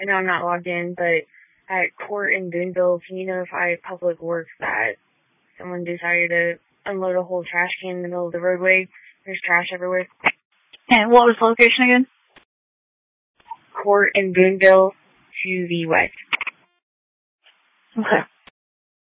I know I'm not logged in, but at court in Boonville, can you notify Public Works that someone decided to unload a whole trash can in the middle of the roadway? There's trash everywhere. And what was the location again? Court in Boonville to the west. Okay.